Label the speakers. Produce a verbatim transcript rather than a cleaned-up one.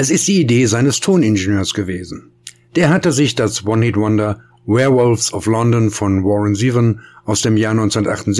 Speaker 1: Es ist die Idee seines Toningenieurs gewesen. Der hatte sich das One-Hit-Wonder Werewolves of London von Warren Zevon aus dem Jahr neunzehnhundertachtundsiebzig